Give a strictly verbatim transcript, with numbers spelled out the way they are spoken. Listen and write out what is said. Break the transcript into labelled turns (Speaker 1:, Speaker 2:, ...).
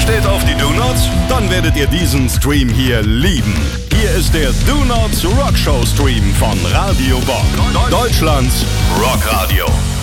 Speaker 1: steht auf die Do-Nots? Dann werdet ihr diesen Stream hier lieben. Hier ist der Do-Nots Rockshow Stream von Radio Bock. Deutschlands Rockradio.